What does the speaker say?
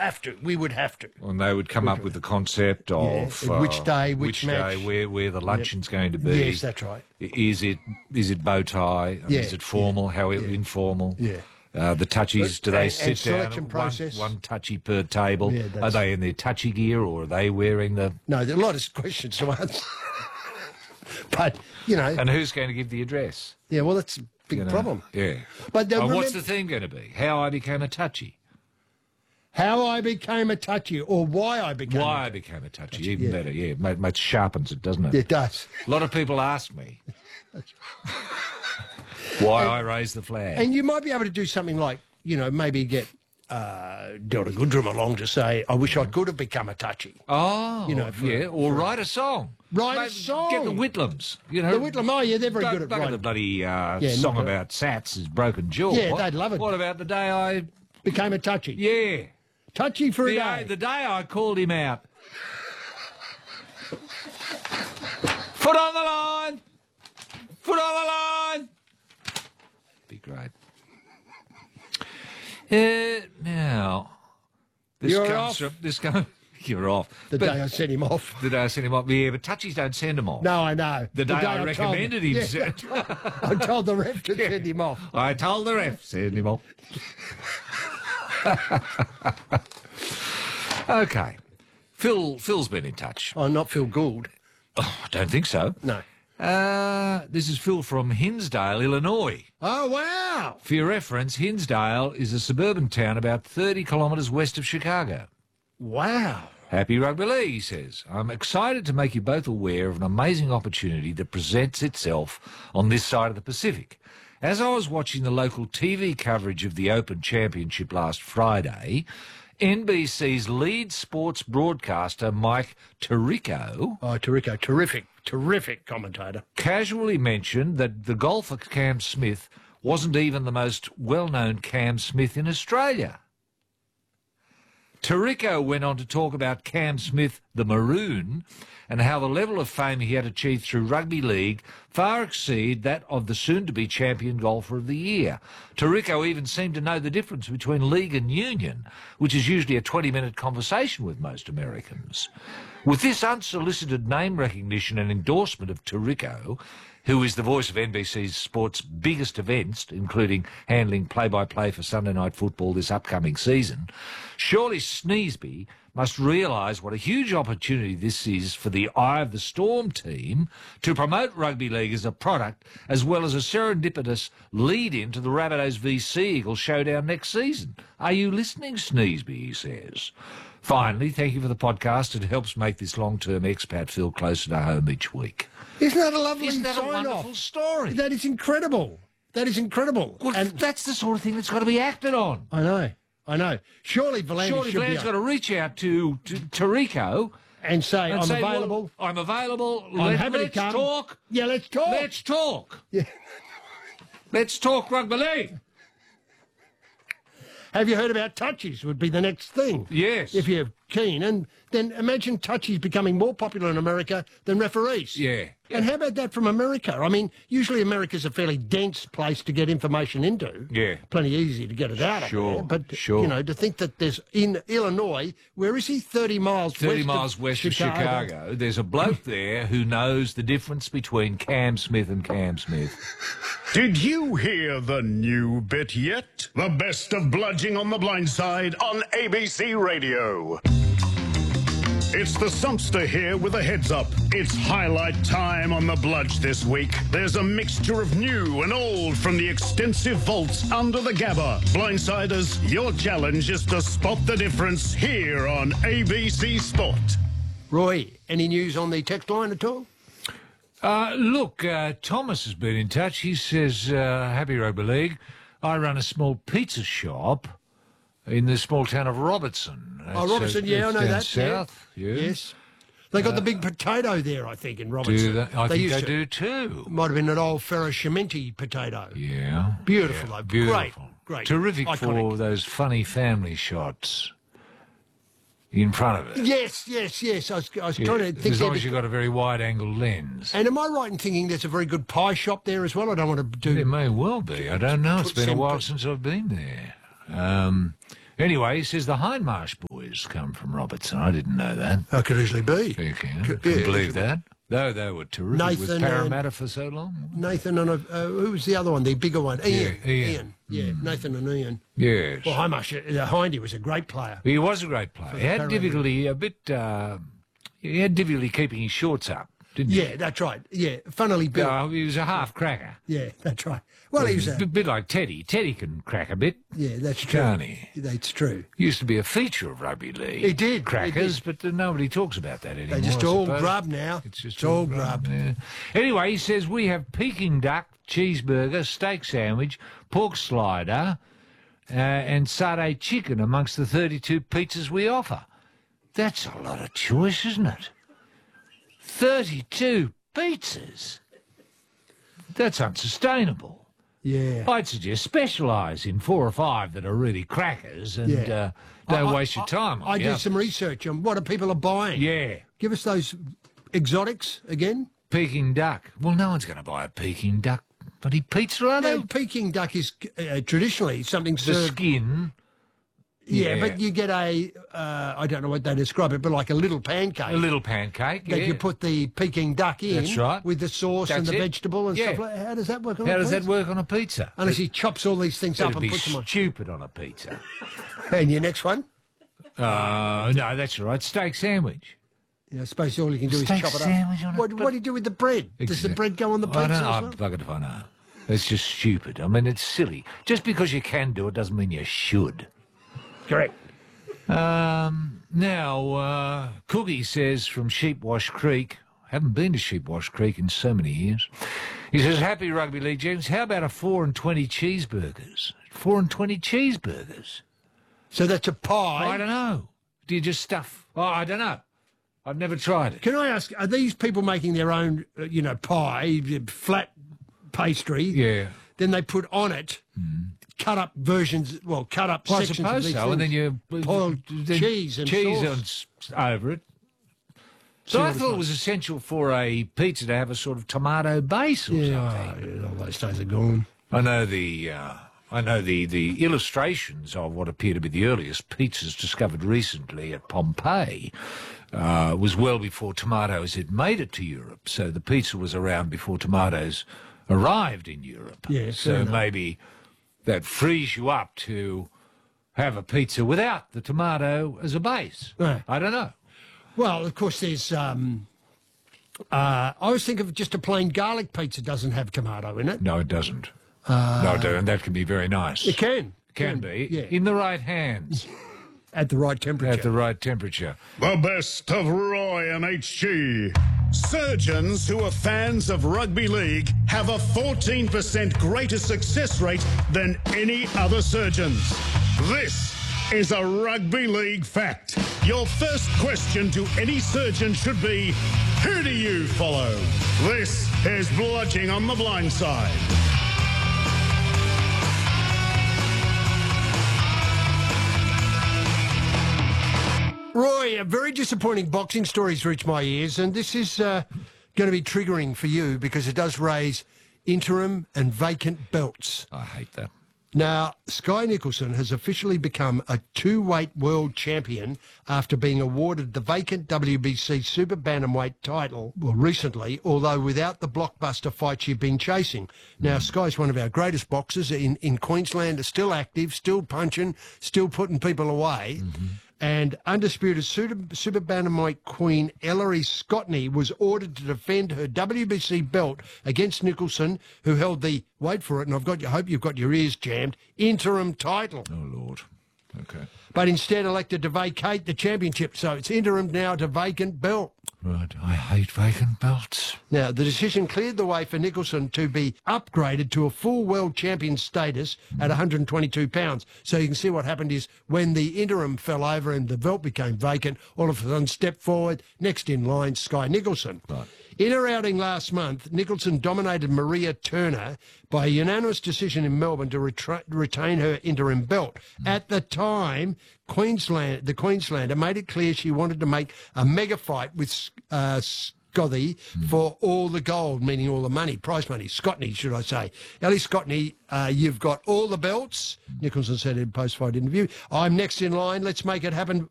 Have to. We would have to. And they would come up with the concept of which day, which match. Day, where the luncheon's going to be. Yes, that's right. Is it bow tie? Is it formal? How informal? Yeah. The touchies, do they sit down? One touchy per table? Yeah, are they in their touchy gear, or are they wearing the... No, there are a lot of questions to answer. But, you know... And who's going to give the address? Yeah, well, that's a big problem. Yeah. But what's the theme going to be? How I became a touchy. How I became a touchy, or why I became I became a touchy, even better, yeah. It sharpens it, doesn't it? It does. A lot of people ask me why I raised the flag. And you might be able to do something like, you know, maybe get Delta Goodrum along to say, I wish I could have become a touchy. Oh, you know, or write a song. Write a song. Get the Whitlams, you know. The Whitlam, oh, yeah, they're very good at writing. The bloody song about Sats' broken jaw. Yeah, they'd love it. What about the day I... became a touchy? Yeah. Touchy for a day. The day I called him out. Foot on the line! Foot on the line! Be great. Now, You're off. You're off. The day I sent him off. The day I sent him off. Yeah, but touchies don't send him off. No, I know. The day I recommended him. Yeah, I told the ref to send him off. I told the ref to send him off. Okay. Phil's been in touch. Oh, not Phil Gould. Oh, I don't think so. No. This is Phil from Hinsdale, Illinois. Oh, wow. For your reference, Hinsdale is a suburban town about 30 kilometres west of Chicago. Wow. Happy Rugby League, he says. I'm excited to make you both aware of an amazing opportunity that presents itself on this side of the Pacific. As I was watching the local TV coverage of the Open Championship last Friday, NBC's lead sports broadcaster, Mike Tirico... Oh, Tirico, terrific commentator. ...casually mentioned that the golfer Cam Smith wasn't even the most well-known Cam Smith in Australia. Tirico went on to talk about Cam Smith, the Maroon, and how the level of fame he had achieved through rugby league far exceed that of the soon-to-be champion golfer of the year. Tirico even seemed to know the difference between league and union, which is usually a 20-minute conversation with most Americans. With this unsolicited name recognition and endorsement of Tirico, who is the voice of NBC's sport's biggest events, including handling play-by-play for Sunday Night Football this upcoming season, surely Sneesby must realise what a huge opportunity this is for the Eye of the Storm team to promote rugby league as a product, as well as a serendipitous lead-in to the Rabbitohs v Sea Eagles showdown next season. Are you listening, Sneesby, he says. Finally, thank you for the podcast. It helps make this long-term expat feel closer to home each week. Isn't that a lovely Isn't that a wonderful story? That is incredible. That is incredible. Well, and that's the sort of thing that's got to be acted on. I know. Surely V'landys got to reach out to Tirico and say, I'm available. Well, I'm available. I'm happy to come. Let's talk. Yeah, let's talk. Let's talk. Yeah. Let's talk rugby league. Have you heard about touchies would be the next thing? Yes. If you're keen. And then imagine touchies becoming more popular in America than referees. Yeah. And how about that from America? I mean, usually America's a fairly dense place to get information into. Yeah. Plenty easy to get it out of there. But, you know, to think that there's, in Illinois, where is he? 30 miles west of Chicago. There's a bloke there who knows the difference between Cam Smith and Cam Smith. Did you hear the new bit yet? The best of bludging on the blind side on ABC Radio. It's the Sumpster here with a heads up. It's highlight time on the Bludge this week. There's a mixture of new and old from the extensive vaults under the Gabba. Blindsiders, your challenge is to spot the difference here on ABC Sport. Roy, any news on the text line at all? Look, Thomas has been in touch. He says, happy Rugby League. I run a small pizza shop in the small town of Robertson. Robertson, yeah, I know that. South, yeah. Yes. They got the big potato there, I think, in Robertson. I think they do too. Might have been an old Ferrocementi potato. Yeah. Beautiful, yeah, though. Beautiful. Great. Terrific Iconic. For those funny family shots in front of it. Yes. I was trying to think. As long as you've got a very wide-angle lens. And am I right in thinking there's a very good pie shop there as well? I don't want to do... There may well be. I don't know. It's been a while since I've been there. Anyway, he says the Hindmarsh boys Warriors come from Robertson. I didn't know that. That could easily be. You can Yeah, believe that. Though they were terrific with Nathan Parramatta for so long. Nathan and who was the other one? The bigger one, Ian. Ian. Yeah, Nathan and Ian. Yes. Well, Hindy was a great player. He was a great player. He had difficulty he had difficulty keeping his shorts up, didn't he? Yeah, that's right. Yeah, funnily built. He was a half cracker. Yeah, that's right. Well, he was a bit like Teddy. Teddy can crack a bit. Yeah, that's true. Can't he? That's true. He used to be a feature of rugby league. He did. Crackers, but nobody talks about that anymore. They're just all grub now. It's all grub. Yeah. Anyway, he says we have Peking duck, cheeseburger, steak sandwich, pork slider, and satay chicken amongst the 32 pizzas we offer. That's a lot of choice, isn't it? 32 pizzas. That's unsustainable. Yeah. I'd suggest specialise in 4 or 5 that are really crackers and don't waste your time. I did some research on what people are buying. Yeah. Give us those exotics again. Peking duck. Well, no one's going to buy a Peking duck bloody pizza, are they? No, Peking duck is traditionally something The served... skin. Yeah, but you get I don't know what they describe it, but like a little pancake. A little pancake, that you put the Peking duck in. That's right. With the sauce and the vegetable and stuff like that. How does that work on a pizza? How does that work on a pizza? Unless he chops all these things up It'd and be puts them on. stupid on a pizza. And your next one? No, that's all right. Steak sandwich. Yeah, I suppose all you can do is Steak chop it sandwich up. on What do you do with the bread? Does the bread go on the pizza I don't know. as well? Buggered if I know. It's just stupid. I mean, it's silly. Just because you can do it doesn't mean you should. Correct. Now, Cookie says from Sheepwash Creek, haven't been to Sheepwash Creek in so many years. He says, happy Rugby League, James. How about a 4 and 20 cheeseburgers? 4 and 20 cheeseburgers. So that's a pie? I don't know. Do you just stuff? Oh, I don't know. I've never tried it. Can I ask, are these people making their own, pie, flat pastry? Yeah. Then they put on it cut up versions, cut up sections of these things. And then you boiled cheese and sauce over it. So I thought it was essential for a pizza to have a sort of tomato base or something. Yeah, all those days are gone. I know the illustrations of what appear to be the earliest pizzas discovered recently at Pompeii was well before tomatoes had made it to Europe. So the pizza was around before tomatoes arrived in Europe. Yeah, so maybe that frees you up to have a pizza without the tomato as a base. Right. I don't know. Well, of course, there's... I always think of just a plain garlic pizza doesn't have tomato in it. No, it doesn't. No, it doesn't. That can be very nice. It can. Can be. Yeah. In the right hands. At the right temperature. At the right temperature. The best of Roy and HG. Surgeons who are fans of rugby league have a 14% greater success rate than any other surgeons. This is a rugby league fact. Your first question to any surgeon should be, who do you follow? This is Bludging on the Blind Side. Roy, a very disappointing boxing story's reached my ears, and this is going to be triggering for you because it does raise interim and vacant belts. I hate that. Now, Sky Nicholson has officially become a two-weight world champion after being awarded the vacant WBC Super Bantamweight title, recently, although without the blockbuster fight she'd been chasing. Now, Sky's one of our greatest boxers in Queensland, is still active, still punching, still putting people away. Mm-hmm. And undisputed Super Bantamweight queen Ellery Scotney was ordered to defend her WBC belt against Nicholson, who held the, wait for it, and I hope you've got your ears jammed, interim title. Oh, Lord. Okay. But instead elected to vacate the championship, so it's interim now to vacant belt. Right, I hate vacant belts. Now, the decision cleared the way for Nicholson to be upgraded to a full world champion status at 122 pounds. So you can see what happened is when the interim fell over and the belt became vacant, all of a sudden stepped forward, next in line, Sky Nicholson. Right. In her outing last month, Nicholson dominated Maria Turner by a unanimous decision in Melbourne to retain her interim belt. At the time, the Queenslander made it clear she wanted to make a mega fight with Scotty for all the gold, meaning all the money, prize money. Scotney, should I say. Ellie Scotney, you've got all the belts, Nicholson said in a post-fight interview. I'm next in line. Let's make it happen